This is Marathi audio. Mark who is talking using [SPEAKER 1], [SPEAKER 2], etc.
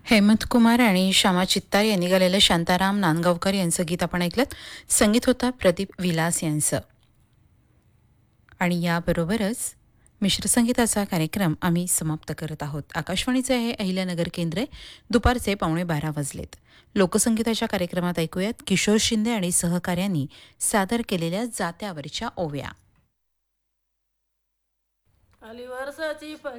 [SPEAKER 1] हेमंत कुमार आणि श्यामा चित्तार यांनी गायलेलं शांताराम नांदगावकर यांचं गीत आपण ऐकलं. संगीत होता प्रदीप विलास यांचं. आणि याबरोबरच मिश्र संगीताचा कार्यक्रम आम्ही समाप्त करत आहोत. आकाशवाणीचे आहे अहिल्यानगर केंद्र. दुपारचे 11:15 वाजलेत. लोकसंगीताच्या कार्यक्रमात ऐकूयात किशोर शिंदे आणि सहकाऱ्यांनी सादर केलेल्या जात्यावरच्या ओव्या.
[SPEAKER 2] अली वर्षाची